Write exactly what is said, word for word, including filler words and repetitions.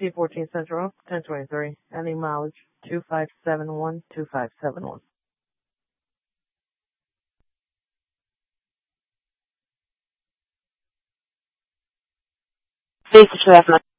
T fourteen Central, ten twenty-three. Ending mileage two five seven one two five seven one. Please,